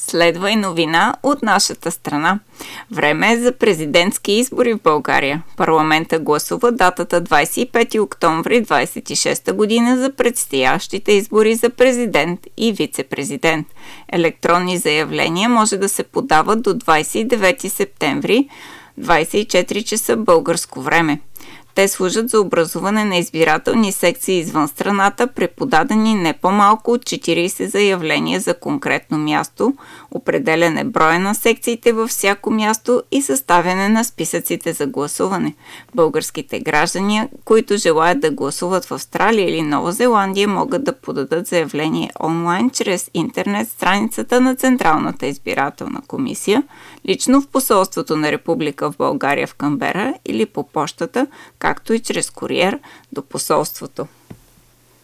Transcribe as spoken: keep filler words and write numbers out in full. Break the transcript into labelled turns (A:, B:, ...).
A: Следва и новина от нашата страна. Време е за президентски избори в България. Парламентът гласува датата двадесет и пети октомври двадесет и шеста година за предстоящите избори за президент и вице-президент. Електронни заявления може да се подават до двадесет и девети септември, двадесет и четири часа българско време. Те служат за образуване на избирателни секции извън страната, преподадени не по-малко от четиридесет заявления за конкретно място, определяне броя на секциите във всяко място и съставяне на списъците за гласуване. Българските граждани, които желаят да гласуват в Австралия или Нова Зеландия, могат да подадат заявление онлайн чрез интернет страницата на Централната избирателна комисия, лично в посолството на Република в България в Канбера или по пощата, както и чрез куриер до посолството.